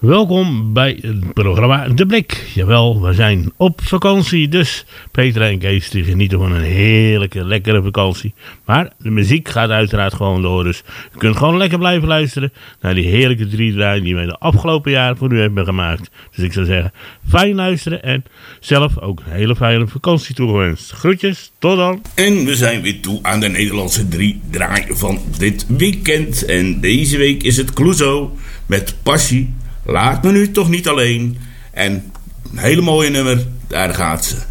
Welkom bij het programma De Blik. Jawel, we zijn op vakantie, dus Peter en Kees die genieten van een heerlijke, lekkere vakantie. Maar de muziek gaat uiteraard gewoon door, dus je kunt gewoon lekker blijven luisteren naar die heerlijke 3 draaien die wij de afgelopen jaar voor u hebben gemaakt. Dus ik zou zeggen, fijn luisteren en zelf ook een hele fijne vakantie toegewenst. Groetjes, tot dan. En we zijn weer toe aan de Nederlandse 3 draaien van dit weekend. En deze week is het Clouseau met Passie. Laat me nu toch niet alleen. En een hele mooie nummer, daar gaat ze.